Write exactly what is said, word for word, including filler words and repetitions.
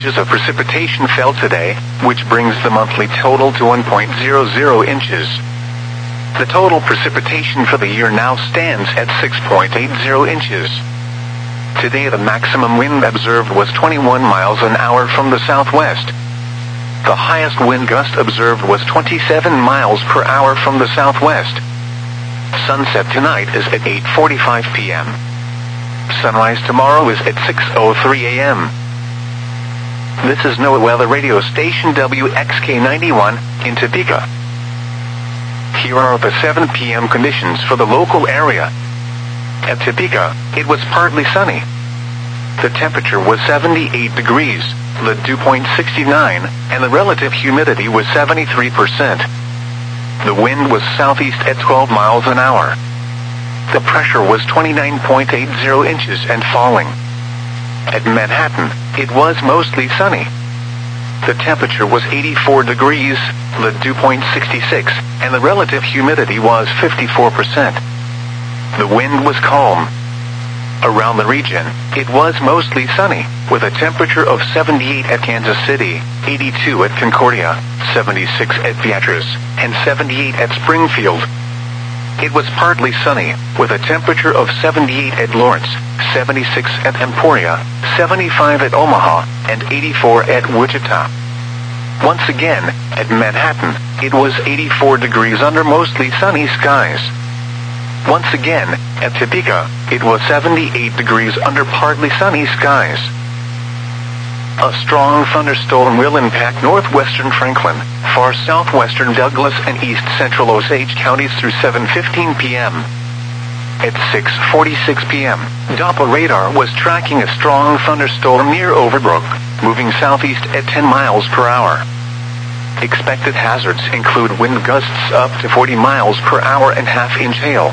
inches of precipitation fell today, which brings the monthly total to one point zero zero inches. The total precipitation for the year now stands at six point eight zero inches. Today the maximum wind observed was twenty-one miles an hour from the southwest. The highest wind gust observed was twenty-seven miles per hour from the southwest. Sunset tonight is at eight forty-five p m Sunrise tomorrow is at six oh three a m This is NOAA Weather Radio Station W X K ninety-one in Topeka. Here are the seven p m conditions for the local area. At Topeka, it was partly sunny. The temperature was seventy-eight degrees, the dew point sixty-nine, and the relative humidity was seventy-three percent. The wind was southeast at twelve miles an hour. The pressure was twenty-nine point eight zero inches and falling. At Manhattan, it was mostly sunny. The temperature was eighty-four degrees, the dew point sixty-six, and the relative humidity was fifty-four percent. The wind was calm. Around the region, it was mostly sunny, with a temperature of seventy-eight at Kansas City, eighty-two at Concordia, seventy-six at Beatrice, and seventy-eight at Springfield. It was partly sunny, with a temperature of seventy-eight at Lawrence, seventy-six at Emporia, seventy-five at Omaha, and eighty-four at Wichita. Once again, at Manhattan, it was eighty-four degrees under mostly sunny skies. Once again, at Topeka, it was seventy-eight degrees under partly sunny skies. A strong thunderstorm will impact northwestern Franklin, far southwestern Douglas, and east central Osage counties through seven fifteen p m At six forty-six p m, Doppler radar was tracking a strong thunderstorm near Overbrook, moving southeast at ten miles per hour. Expected hazards include wind gusts up to forty miles per hour and half-inch hail.